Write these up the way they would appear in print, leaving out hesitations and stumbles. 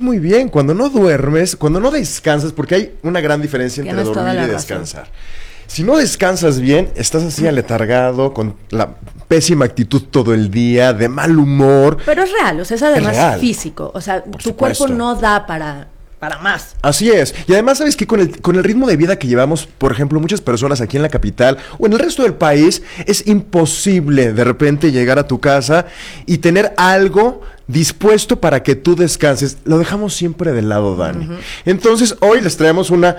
muy bien. Cuando no duermes, cuando no descansas, porque hay una gran diferencia entre Tienes dormir y descansar. Si no descansas bien, estás así aletargado, con la pésima actitud todo el día, de mal humor. Pero es real, o sea, es además físico. O sea, tu cuerpo no da para más. Así es. Y además, ¿sabes qué? Con el ritmo de vida que llevamos, por ejemplo, muchas personas aquí en la capital o en el resto del país, es imposible de repente llegar a tu casa y tener algo dispuesto para que tú descanses. Lo dejamos siempre de lado, Dani. Entonces, hoy les traemos una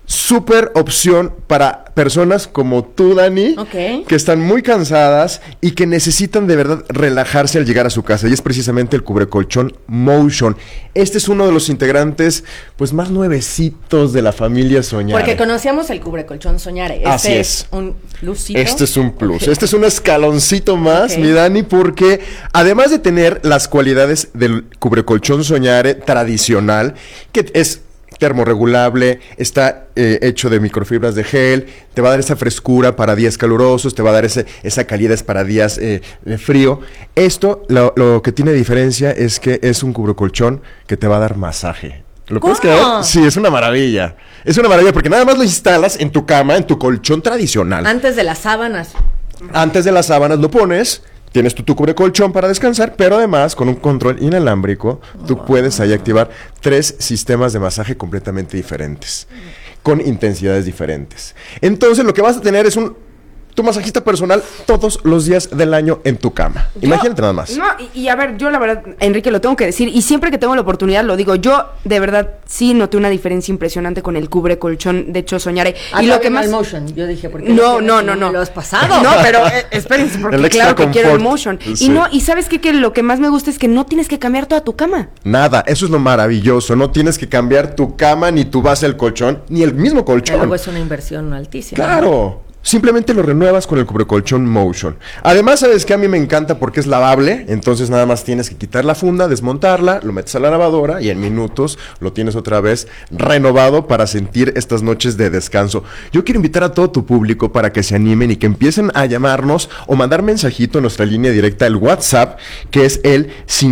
súper opción para personas como tú, Dani, que están muy cansadas y que necesitan de verdad relajarse al llegar a su casa, y es precisamente el cubrecolchón Motion. Este es uno de los integrantes pues más nuevecitos de la familia Soñare. Porque conocíamos el cubrecolchón Soñare. Así es. Un plusito. Este es un plus. Este es un escaloncito más, mi Dani, porque además de tener las cualidades del cubrecolchón Soñare tradicional, que es termorregulable, está hecho de microfibras de gel, te va a dar esa frescura para días calurosos, te va a dar esa calidez para días de frío. Esto, lo que tiene diferencia es que es un cubrecolchón que te va a dar masaje. ¿Lo puedes creer? Sí, es una maravilla. Es una maravilla porque nada más lo instalas en tu cama, en tu colchón tradicional. Antes de las sábanas. Antes de las sábanas lo pones. Tienes tu cubrecolchón para descansar, pero además con un control inalámbrico, tú puedes ahí activar 3 sistemas de masaje completamente diferentes, con intensidades diferentes. Entonces lo que vas a tener es tu masajista personal todos los días del año en tu cama. Imagínate nada más. No, y a ver, yo la verdad, Enrique, lo tengo que decir, y siempre que tengo la oportunidad lo digo, yo de verdad sí noté una diferencia impresionante con el cubrecolchón de hecho Soñare. Y lo que más... el Motion, yo dije, ¿por qué no. lo has pasado? No, pero espérense, porque claro que quiero el Motion. Sí. Y ¿sabes qué? Que lo que más me gusta es que no tienes que cambiar toda tu cama. Nada, eso es lo maravilloso. No tienes que cambiar tu cama, ni tu base del colchón, ni el mismo colchón. Pero luego es una inversión altísima. Claro. Simplemente lo renuevas con el cubrecolchón Motion. Además, ¿sabes qué? A mí me encanta porque es lavable. Entonces nada más tienes que quitar la funda, desmontarla, lo metes a la lavadora y en minutos lo tienes otra vez renovado para sentir estas noches de descanso. Yo quiero invitar a todo tu público para que se animen y que empiecen a llamarnos o mandar mensajito en nuestra línea directa, el WhatsApp, que es el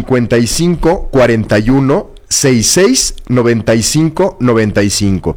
5541 66 95 95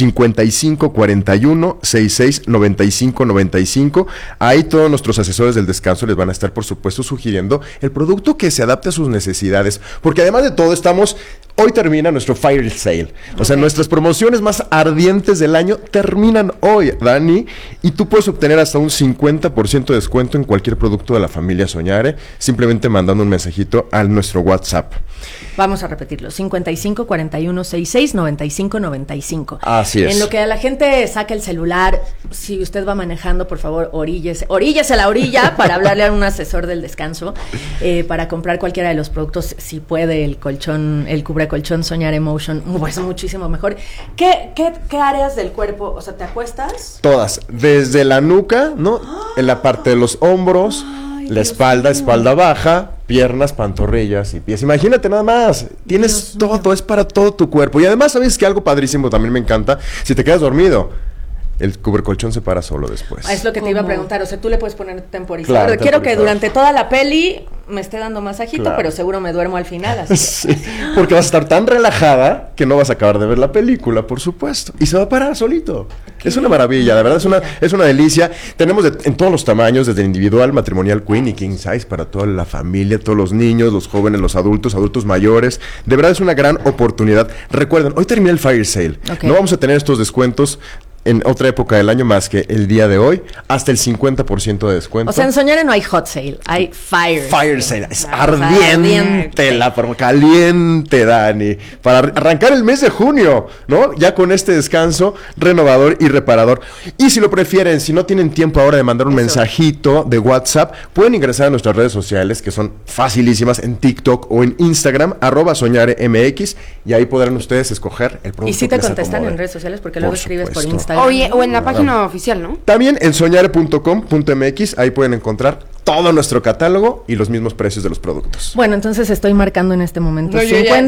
55 41 66 95 95. Ahí todos nuestros asesores del descanso les van a estar, por supuesto, sugiriendo el producto que se adapte a sus necesidades, porque además de todo hoy termina nuestro Fire Sale. O sea, nuestras promociones más ardientes del año terminan hoy, Dani, y tú puedes obtener hasta un 50% de descuento en cualquier producto de la familia Soñare, simplemente mandando un mensajito a nuestro WhatsApp. Vamos a repetirlo, 55 41 66 95 95. Así es. En lo que a la gente saca el celular, si usted va manejando, por favor, oríllese a la orilla para hablarle a un asesor del descanso, para comprar cualquiera de los productos, si puede, el cubrecolchón Soñare Motion, pues muchísimo mejor. ¿Qué áreas del cuerpo, o sea, te acuestas? Todas, desde la nuca, ¿no? En la parte de los hombros, la espalda baja, piernas, pantorrillas y pies. Imagínate nada más, tienes todo, es para todo tu cuerpo. Y además, ¿sabes qué? Algo padrísimo también me encanta, si te quedas dormido, el cubrecolchón se para solo después. Es lo que te iba a preguntar, o sea, tú le puedes poner temporizador. Claro, quiero que durante toda la peli me esté dando masajito, pero seguro me duermo al final. Así sí, porque vas a estar tan relajada que no vas a acabar de ver la película, por supuesto. Y se va a parar solito. Es una maravilla, de verdad, es una delicia. Tenemos en todos los tamaños, desde individual, matrimonial, queen y king size, para toda la familia, todos los niños, los jóvenes, los adultos mayores. De verdad es una gran oportunidad. Recuerden, hoy termina el Fire Sale. No vamos a tener estos descuentos en otra época del año más que el día de hoy, hasta el 50% de descuento. O sea, en Soñare no hay hot sale, hay fire sale. Es ardiente la promo, caliente, Dani, para arrancar el mes de junio, ¿no? Ya con este descanso renovador y reparador. Y si lo prefieren, si no tienen tiempo ahora de mandar un mensajito de WhatsApp, pueden ingresar a nuestras redes sociales, que son facilísimas, en TikTok o en Instagram, @SoñareMX, y ahí podrán ustedes escoger el producto. Y si te contestan en redes sociales, porque luego escribes por Instagram. Oye, o en la página oficial, ¿no? También en soñare.com.mx, ahí pueden encontrar todo nuestro catálogo y los mismos precios de los productos. Bueno, entonces estoy marcando en este momento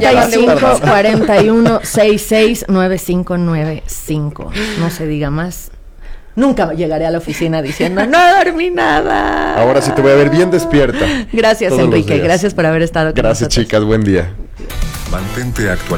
55 41 66 9595. No se diga más. Nunca llegaré a la oficina diciendo, no dormí nada. Ahora sí te voy a ver bien despierta. Gracias, Enrique. Gracias por haber estado con nosotros. Gracias, chicas. Buen día. Mantente actualizado.